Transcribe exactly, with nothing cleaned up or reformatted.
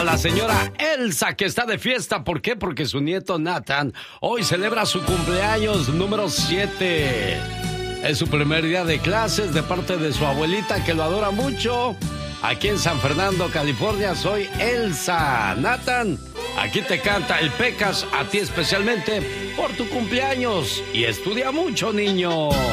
la señora Elsa, que está de fiesta. ¿Por qué? Porque su nieto Nathan hoy celebra su cumpleaños número siete. Es su primer día de clases de parte de su abuelita, que lo adora mucho. Aquí en San Fernando, California, soy Elsa. Nathan, aquí te canta el Pecas, a ti especialmente por tu cumpleaños. Y estudia mucho, niño.